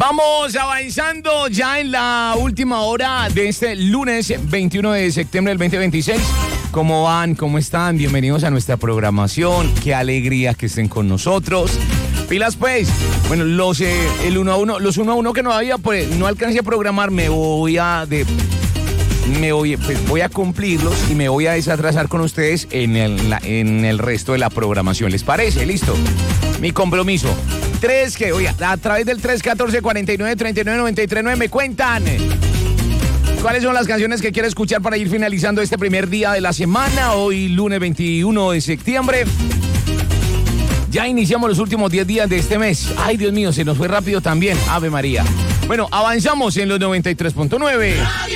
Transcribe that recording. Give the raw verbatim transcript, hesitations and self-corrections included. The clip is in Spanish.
Vamos avanzando ya en la última hora de este lunes veintiuno de septiembre del veinte veintiséis. ¿Cómo van? ¿Cómo están? Bienvenidos a nuestra programación. Qué alegría que estén con nosotros. Pilas pues. Bueno, los eh, el uno a uno, los uno a uno que no había, pues no alcancé a programar, me voy a de me voy, pues, voy a cumplirlos y me voy a desatrasar con ustedes en el, la, en el resto de la programación. ¿Les parece? Listo. Mi compromiso. tres que, oye, a través del tres catorce cuarenta y nueve treinta y nueve noventa y tres nueve me cuentan cuáles son las canciones que quiero escuchar para ir finalizando este primer día de la semana, hoy lunes veintiuno de septiembre. Ya iniciamos los últimos diez días de este mes. Ay, Dios mío, se nos fue rápido también. Ave María. Bueno, avanzamos en los noventa y tres punto nueve.